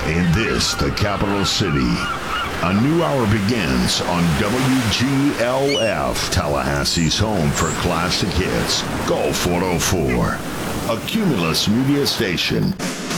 in this, the capital city. A new hour begins on WGLF, Tallahassee's home for classic hits. Gulf 104, a Cumulus media station.